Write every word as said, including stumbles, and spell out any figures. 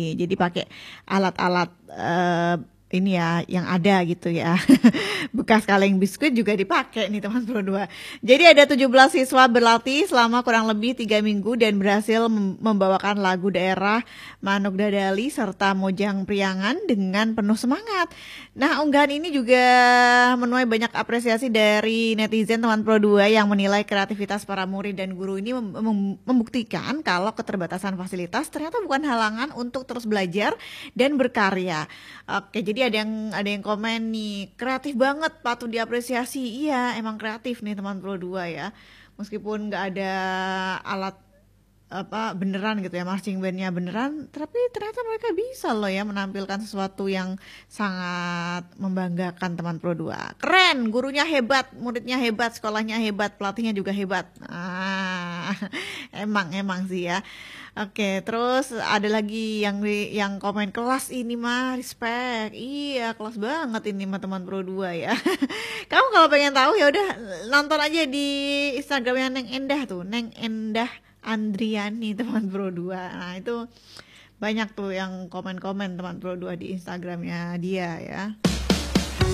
nih. Jadi pakai alat-alat uh, ini ya yang ada gitu ya. Bekas kaleng biskuit juga dipakai nih teman Pro dua. Jadi ada tujuh belas siswa berlatih selama kurang lebih tiga minggu dan berhasil mem- membawakan lagu daerah Manuk Dadali serta Mojang Priangan dengan penuh semangat. Nah, unggahan ini juga menuai banyak apresiasi dari netizen teman Pro dua yang menilai kreativitas para murid dan guru ini mem- mem- membuktikan kalau keterbatasan fasilitas ternyata bukan halangan untuk terus belajar dan berkarya. Oke, jadi ada yang ada yang komen nih, kreatif banget, patut diapresiasi. Iya, emang kreatif nih teman Pro dua ya. Meskipun nggak ada alat apa beneran gitu ya, marching bandnya beneran, tapi ternyata mereka bisa loh ya menampilkan sesuatu yang sangat membanggakan teman Pro dua. Keren, gurunya hebat, muridnya hebat, sekolahnya hebat, pelatihnya juga hebat. Ah, emang emang sih ya. Oke, terus ada lagi yang di, yang komen, kelas ini mah respect. Iya, kelas banget ini mah teman Pro dua ya. Kamu kalau pengen tahu ya udah nonton aja di Instagramnya Neng Endah tuh, Neng Endah Andriani teman Pro dua. Nah, itu banyak tuh yang komen-komen teman Pro dua di Instagramnya dia ya.